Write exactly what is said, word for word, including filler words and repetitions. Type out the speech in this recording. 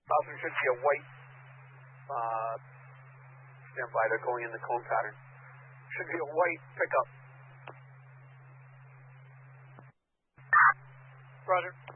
Southern should be a white. Uh, stand by. They're going in the cone pattern. Should be a white pickup. Roger.